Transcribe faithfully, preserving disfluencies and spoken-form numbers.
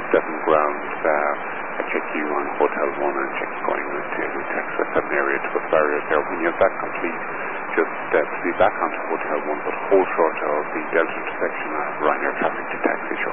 Devon grounds. Uh, I check you on Hotel one and check you going into Texas seven area to a barrier there. When you have that complete, just uh, be back onto Hotel one, but hold short of the Delta intersection of Ryanair traffic to taxi short.